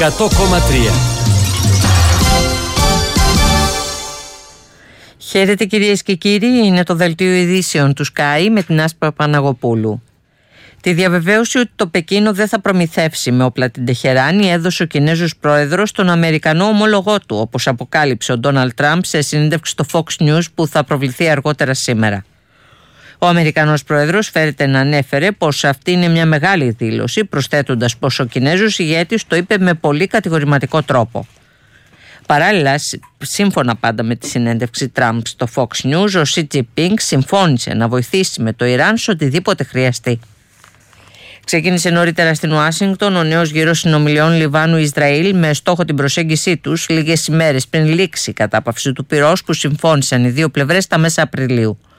100,3. Χαίρετε κυρίες και κύριοι, είναι το δελτίο ειδήσεων του Sky με την Άσπρα Παναγοπούλου. Τη διαβεβαίωση ότι το Πεκίνο δεν θα προμηθεύσει με όπλα την Τεχεράνη έδωσε ο Κινέζος πρόεδρος στον Αμερικανό ομόλογό του, όπως αποκάλυψε ο Ντόναλντ Τραμπ σε συνέντευξη στο Fox News που θα προβληθεί αργότερα σήμερα. Ο Αμερικανός πρόεδρος φέρεται να ανέφερε πως αυτή είναι μια μεγάλη δήλωση, προσθέτοντας πως ο Κινέζος ηγέτης το είπε με πολύ κατηγορηματικό τρόπο. Παράλληλα, σύμφωνα πάντα με τη συνέντευξη Τραμπ στο Fox News, ο Σι Τζινπίνγκ συμφώνησε να βοηθήσει με το Ιράν σε οτιδήποτε χρειαστεί. Ξεκίνησε νωρίτερα στην Ουάσιγκτον ο νέος γύρος συνομιλιών Λιβάνου-Ισραήλ με στόχο την προσέγγισή τους λίγες ημέρες πριν λήξει η κατάπαυση του πυρός που συμφώνησαν οι δύο πλευρές στα μέσα Απριλίου.